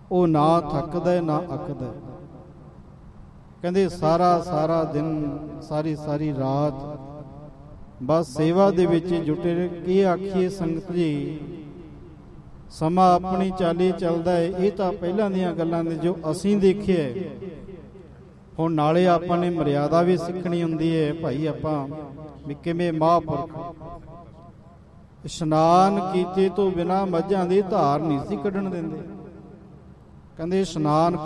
ਉਹ ਨਾ ਥੱਕਦਾ ਨਾ ਅੱਕਦਾ। ਕਹਿੰਦੇ ਸਾਰਾ ਸਾਰਾ ਦਿਨ, ਸਾਰੀ ਸਾਰੀ ਰਾਤ ਬਸ ਸੇਵਾ ਦੇ ਵਿੱਚ ਜੁਟੇ। ਕੀ ਆਖੀਏ ਸੰਗਤ ਜੀ, ਸਮਾਂ ਆਪਣੀ ਚਾਲੀ ਚੱਲਦਾ ਹੈ। ਇਹ ਤਾਂ ਪਹਿਲਾਂ ਦੀਆਂ ਗੱਲਾਂ ਨੇ ਜੋ ਅਸੀਂ ਦੇਖਿਆ। ਹੁਣ ਨਾਲੇ ਆਪਾਂ ਨੇ ਮਰਿਆਦਾ ਵੀ ਸਿੱਖਣੀ ਹੁੰਦੀ ਹੈ ਭਾਈ। ਆਪਾਂ ਵੀ ਕਿਵੇਂ ਮਹਾਂਪੁਰਖ ਇਸ਼ਨਾਨ ਕੀਤੇ ਤੋਂ ਬਿਨਾਂ ਮੱਝਾਂ ਦੀ ਧਾਰ ਨਹੀਂ ਸੀ ਕੱਢਣ ਦਿੰਦੇ। ਕਹਿੰਦੇ ਇਸ਼ਨਾਨ